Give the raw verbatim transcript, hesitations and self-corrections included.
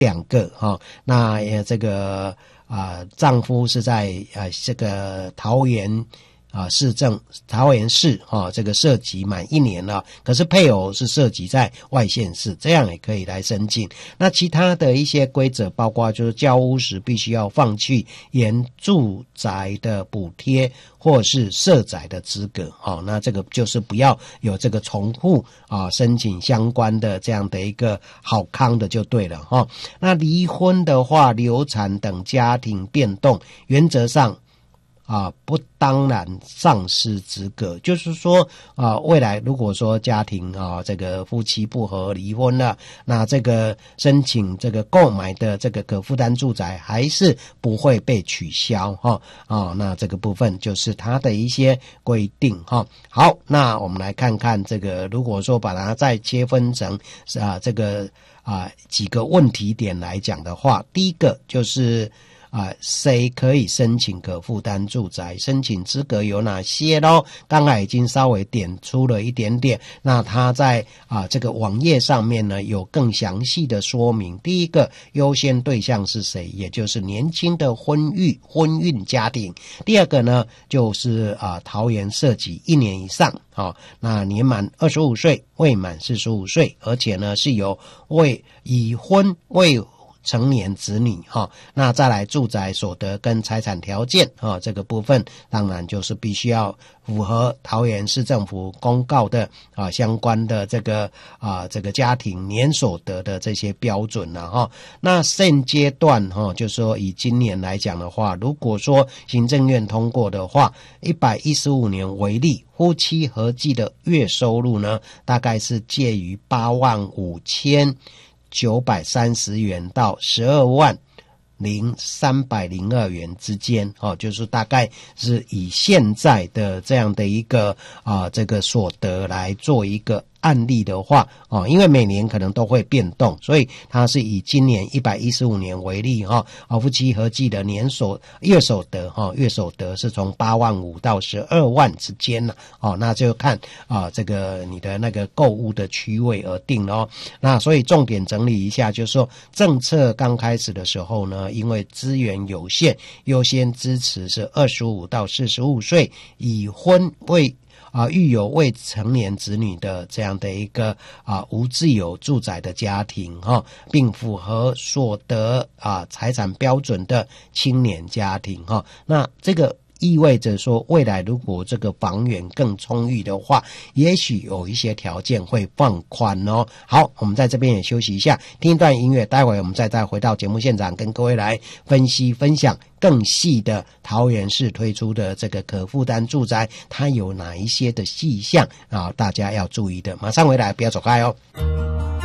两个哈，那呃这个啊、呃、丈夫是在呃这个桃园啊市政桃园市啊这个涉及满一年了，可是配偶是涉及在外县市，这样也可以来申请。那其他的一些规则包括就是交屋时必须要放弃原住宅的补贴或是社宅的资格哦，那这个就是不要有这个重复啊申请相关的这样的一个好康的就对了哈、哦。那离婚的话、流产等家庭变动，原则上啊，不当然丧失资格，就是说啊，未来如果说家庭啊，这个夫妻不和离婚了，那这个申请这个购买的这个可负担住宅还是不会被取消哈啊，那这个部分就是它的一些规定哈。好，那我们来看看这个，如果说把它再切分成啊这个啊几个问题点来讲的话，第一个就是啊，谁可以申请可负担住宅？申请资格有哪些咯？刚才已经稍微点出了一点点。那他在啊这个网页上面呢有更详细的说明。第一个优先对象是谁？也就是年轻的婚育婚孕家庭。第二个呢就是啊桃园涉及一年以上，好、哦，那年满二十五岁，未满四十五岁，而且呢是有未已婚未成年子女哈、哦，那再来住宅所得跟财产条件啊、哦，这个部分当然就是必须要符合桃园市政府公告的啊相关的这个啊这个家庭年所得的这些标准了哈、哦。那现阶段哈、哦，就是说以今年来讲的话，如果说行政院通过的话，一百一十五年为例，夫妻合计的月收入呢，大概是介于八万五千九百三十元到十二万零三百零二元之间哦，就是大概是以现在的这样的一个啊、呃、这个所得来做一个案例的话哦，因为每年可能都会变动，所以它是以今年一百一十五年为例哈，啊夫妻合计的年所月所得哈，月所得是从八万五到十二万之间呢，哦，那就看啊这个你的那个购物的区位而定了哦。那所以重点整理一下，就是说政策刚开始的时候呢，因为资源有限，优先支持是二十五到四十五岁已婚未啊，育有未成年子女的这样的一个啊无自有住宅的家庭哈、哦，并符合所得啊财产标准的青年家庭哈、哦，那这个意味着说，未来如果这个房源更充裕的话，也许有一些条件会放宽哦。好，我们在这边也休息一下，听一段音乐，待会我们再再回到节目现场，跟各位来分析分享更细的桃园市推出的这个可负担住宅，它有哪一些的细项啊，大家要注意的。马上回来，不要走开哦。